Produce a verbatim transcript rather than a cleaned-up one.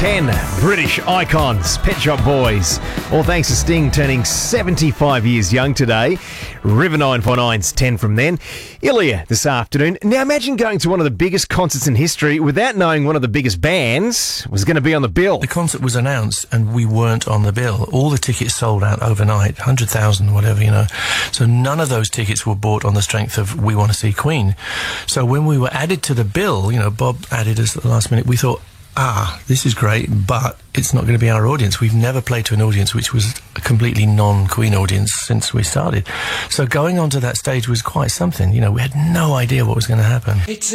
ten British icons, Pet Shop Boys. All thanks to Sting turning seventy-five years young today. River nine four nine's ten from then. Ilya this afternoon. Now imagine going to one of the biggest concerts in history without knowing one of the biggest bands was going to be on the bill. The concert was announced and we weren't on the bill. All the tickets sold out overnight, one hundred thousand, whatever, you know. So none of those tickets were bought on the strength of We Want to See Queen. So when we were added to the bill, you know, Bob added us at the last minute, we thought, ah, this is great, but it's not going to be our audience. We've never played to an audience which was a completely non-Queen audience since we started. So going onto that stage was quite something. You know, we had no idea what was going to happen. It's